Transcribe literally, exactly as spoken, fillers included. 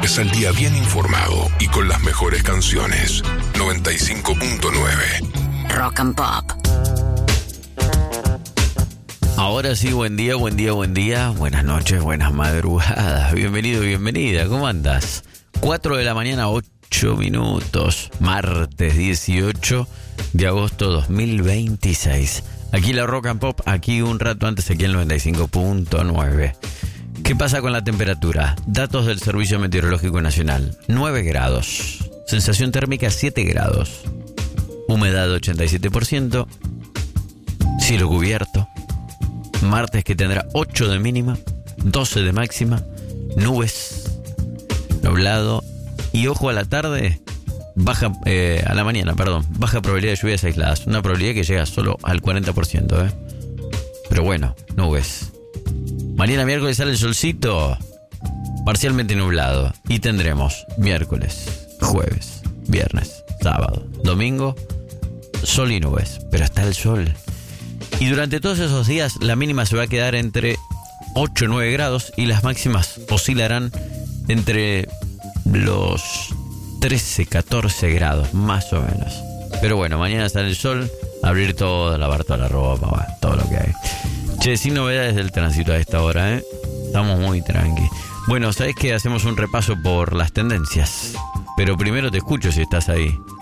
Empieza el día bien informado y con las mejores canciones. noventa y cinco punto nueve Rock and Pop. Ahora sí, buen día, buen día, buen día. Buenas noches, buenas madrugadas. Bienvenido, bienvenida. ¿Cómo andas? cuatro de la mañana, ocho minutos. Martes dieciocho de agosto dos mil veintiséis. Aquí la Rock and Pop, aquí un rato antes, aquí en noventa y cinco punto nueve. ¿Qué pasa con la temperatura? Datos del Servicio Meteorológico Nacional. nueve grados. Sensación térmica siete grados. Humedad ochenta y siete por ciento. Cielo cubierto. Martes que tendrá ocho de mínima, doce de máxima. Nubes. Nublado. Y ojo a la tarde. Baja, eh, a la mañana, perdón. Baja probabilidad de lluvias aisladas. Una probabilidad que llega solo al cuarenta por ciento, ¿eh? Pero bueno, nubes. Mañana miércoles sale el solcito, parcialmente nublado. Y tendremos miércoles, jueves, viernes, sábado, domingo, sol y nubes. Pero está el sol. Y durante todos esos días la mínima se va a quedar entre ocho y nueve grados y las máximas oscilarán entre los trece, catorce grados, más o menos. Pero bueno, mañana sale el sol, abrir todo, lavar toda la ropa, bueno, todo lo que hay. Che, sin novedades del tránsito a esta hora, ¿eh? Estamos muy tranqui. Bueno, ¿sabés qué? Hacemos un repaso por las tendencias. Pero primero te escucho si estás ahí.